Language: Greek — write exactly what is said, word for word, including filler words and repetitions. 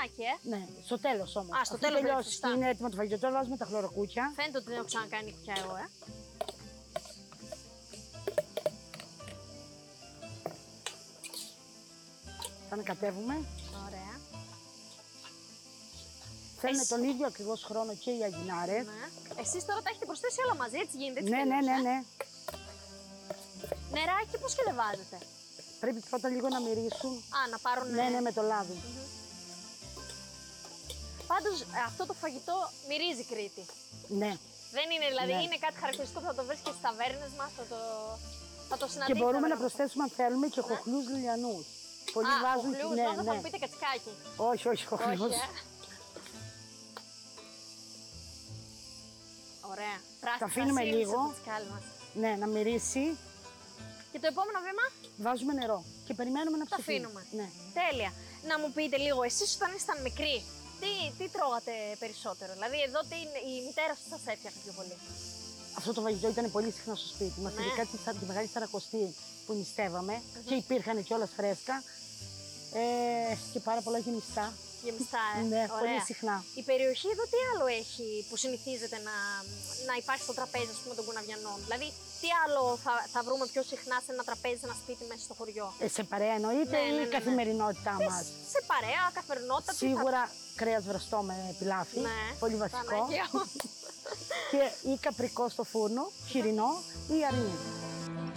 φουρνάκι, ε. Ναι, στο τέλος όμως. Α, στο Αφού τέλος, τελειώσει σωστά. και είναι έτοιμο το φαγητό, τώρα βάζουμε τα χλωροκούκια. Φαίνεται ότι δεν έχω ξανακάνει κουκιά εγώ, ε. Θα ανακατεύουμε. Ωραία. Θέλουν Εσύ- τον ίδιο ακριβώς χρόνο και οι αγινάρες. Ναι. Εσείς τώρα τα έχετε προσθέσει όλα μαζί, έτσι γίνεται. Έτσι Ναι, ναι, τελείωσε, ναι, ε? ναι. Νεράκι πώς και δεν βάζετε. Πρέπει πρώτα λίγο να μυρίσουν. Α, να πάρουν. Ναι, ναι, με το λάδι. Πάντως ε, αυτό το φαγητό μυρίζει Κρήτη. Ναι. Δεν είναι, δηλαδή, Ναι. είναι κάτι χαρακτηριστικό που θα το βρεις και στις ταβέρνες μας, θα το, θα το Και συναντήσεις. μπορούμε στα να ταβέρνες. προσθέσουμε αν θέλουμε και χοχλούς λιλιανούς. Πολλοί Α, βάζουν. χοχλούς, Ναι, νόμιζα θα ναι. μου πείτε κατσικάκι. Όχι, όχι, χοχλούς. Όχι, ε. Ωραία. Πράσινη Τα αφήνουμε κρασί, λίγο. στο κατσικάλι μας. Ναι, να μυρίσει. Και το επόμενο βήμα Βάζουμε νερό και περιμένουμε να το ψηθεί. αφήνουμε. Ναι. Τέλεια. Να μου πείτε λίγο, εσείς όταν ήσταν μικροί, τι, τι τρώγατε περισσότερο. Δηλαδή, εδώ τι, η μητέρα σας σας έφτιαχνε πιο πολύ. Αυτό το φαγητό ήταν πολύ συχνά στο σπίτι μας. Ναι. Ειδικά τη, τη μεγάλη Σαρακοστή που νηστεύαμε και υπήρχαν κιόλας φρέσκα. Ε, και πάρα πολλά γεμιστά. Γεμιστά, ε. Ναι, Ωραία. πολύ συχνά. Η περιοχή εδώ τι άλλο έχει που συνηθίζεται να, να υπάρχει στο τραπέζι, ας πούμε, των κουναβιανών. Δηλαδή, τι άλλο θα, θα βρούμε πιο συχνά σε ένα τραπέζι, σε ένα σπίτι μέσα στο χωριό. Ε, σε παρέα εννοείται Ναι, ναι, ναι, ή η ναι. καθημερινότητά Τι, μας. σε παρέα, καθημερινότητα. τι θα- Σίγουρα κρέας βραστό με πιλάφι, Ναι, πολύ βασικό. Παναγία μου. Και ή καπρικό στο φούρνο, χοιρινό ή αρνί.